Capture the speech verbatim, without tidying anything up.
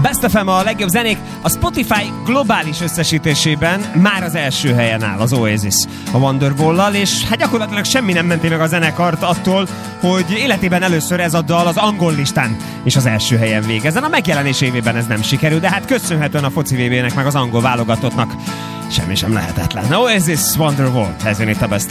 Best ef em a legjobb zenék. A Spotify globális összesítésében már az első helyen áll az Oasis a Wonderwall-lal, és hát gyakorlatilag semmi nem menti meg a zenekart attól, hogy életében először ez a dal az angol listán és az első helyen végezzen. A megjelenés évében ez nem sikerül, de hát köszönhetően a foci vé bének meg az angol válogatottnak semmi sem lehetetlen. Oasis, Wonderwall, ez jön itt a Best